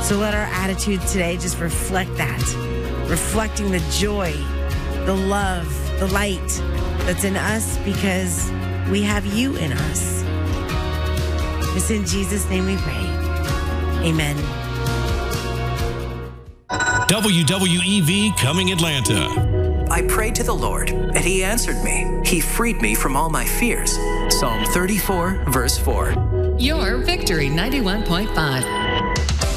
So let our attitude today just reflect that, reflecting the joy, the love, the light that's in us because we have you in us. It's in Jesus' name we pray. Amen. WWEV Coming Atlanta. I prayed to the Lord, and he answered me. He freed me from all my fears. Psalm 34, verse 4. Your Victory 91.5.